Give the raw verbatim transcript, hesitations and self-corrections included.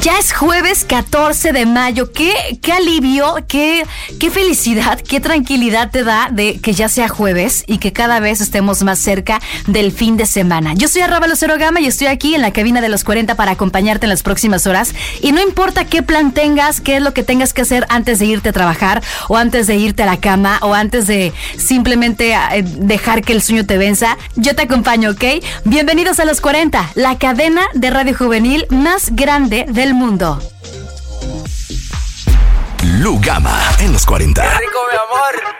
Ya es jueves catorce de mayo. Qué, qué alivio, qué, qué felicidad, qué tranquilidad te da de que ya sea jueves y que cada vez estemos más cerca del fin de semana. Yo soy Arrábalo Cero Gama y estoy aquí en la cabina de los cuarenta para acompañarte en las próximas horas. Y no importa qué plan tengas, qué es lo que tengas que hacer antes de irte a trabajar o antes de irte a la cama o antes de simplemente eh, dejar que el sueño te venza, yo te acompaño, ¿ok? Bienvenidos a los cuarenta, la cadena de radio juvenil más grande del mundo. Lu Gama en los cuarenta. ¡Qué rico, mi amor!